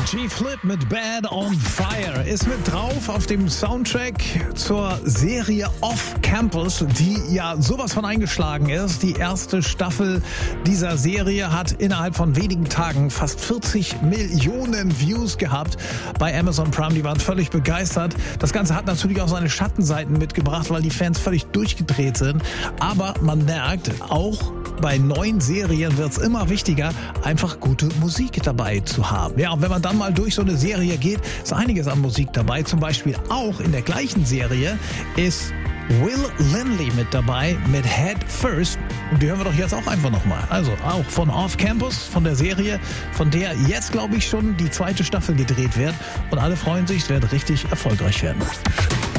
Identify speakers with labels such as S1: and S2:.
S1: G-Flip mit Bad on Fire ist mit drauf auf dem Soundtrack zur Serie Off Campus, die ja sowas von eingeschlagen ist. Die erste Staffel dieser Serie hat innerhalb von wenigen Tagen fast 40 Millionen Views gehabt bei Amazon Prime. Die waren völlig begeistert. Das Ganze hat natürlich auch seine Schattenseiten mitgebracht, weil die Fans völlig durchgedreht sind. Aber man merkt, auch bei neuen Serien wird es immer wichtiger, einfach gute Musik dabei zu haben. Ja, und wenn man dann mal durch so eine Serie geht, ist einiges an Musik dabei. Zum Beispiel auch in der gleichen Serie ist Will Linley mit dabei mit Head First. Und die hören wir doch jetzt auch einfach nochmal. Also auch von Off Campus, von der Serie, von der jetzt, glaube ich, schon die zweite Staffel gedreht wird. Und alle freuen sich, es wird richtig erfolgreich werden.